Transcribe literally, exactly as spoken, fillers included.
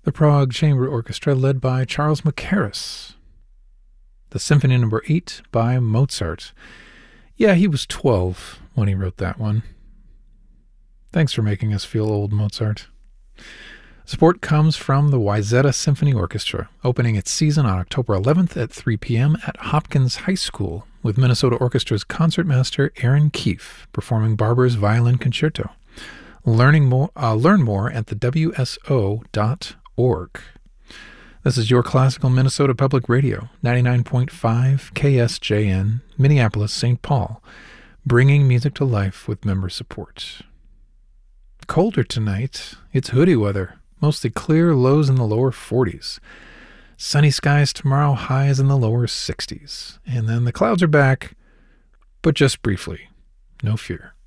The Prague Chamber Orchestra led by Charles Mackerras. The Symphony Number eight by Mozart. Yeah, he was twelve when he wrote that one. Thanks for making us feel old, Mozart. Support comes from the Wyzetta Symphony Orchestra, opening its season on October eleventh at three p.m. at Hopkins High School, with Minnesota Orchestra's concertmaster Aaron Keefe performing Barber's Violin Concerto. Learning more, uh, learn more at the W S O dot org. This is your Classical Minnesota Public Radio, ninety-nine point five K S J N, Minneapolis, Saint Paul, bringing music to life with member support. Colder tonight. It's hoodie weather. Mostly clear, lows in the lower forties. Sunny skies tomorrow, highs in the lower sixties. And then the clouds are back, but just briefly. No fear.